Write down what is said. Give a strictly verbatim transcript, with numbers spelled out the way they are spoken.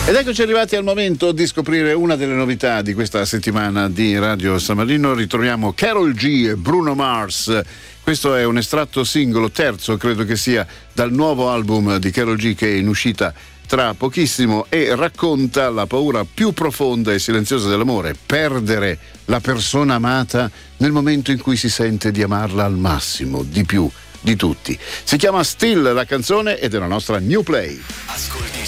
Ed eccoci arrivati al momento di scoprire una delle novità di questa settimana di Radio San Marino. Ritroviamo Karol G e Bruno Mars. Questo è un estratto singolo, terzo credo che sia, dal nuovo album di Karol G che è in uscita tra pochissimo e racconta la paura più profonda e silenziosa dell'amore: perdere la persona amata nel momento in cui si sente di amarla al massimo, di più di tutti. Si chiama Still la canzone ed è la nostra New Play. Ascolti